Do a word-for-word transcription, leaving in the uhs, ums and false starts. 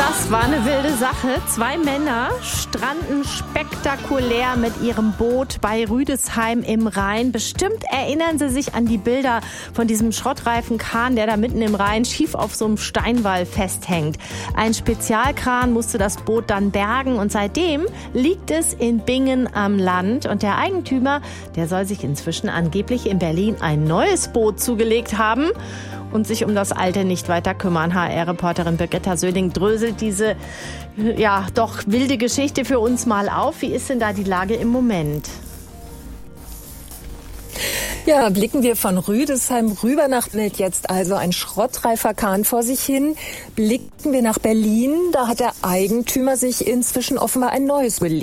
Das war eine wilde Sache. Zwei Männer stranden spektakulär mit ihrem Boot bei Rüdesheim im Rhein. Bestimmt erinnern Sie sich an die Bilder von diesem schrottreifen Kahn, der da mitten im Rhein schief auf so einem Steinwall festhängt. Ein Spezialkran musste das Boot dann bergen und seitdem liegt es in Bingen am Land. Und der Eigentümer, der soll sich inzwischen angeblich in Berlin ein neues Boot zugelegt haben und sich um das alte nicht weiter kümmern. H R-Reporterin Birgitta Söhling dröselt diese, ja, doch wilde Geschichte für uns mal auf. Wie ist denn da die Lage im Moment? Ja, blicken wir von Rüdesheim rüber nach Bild jetzt also ein schrottreifer Kahn vor sich hin. Blicken wir nach Berlin, da hat der Eigentümer sich inzwischen offenbar ein neues gelegt.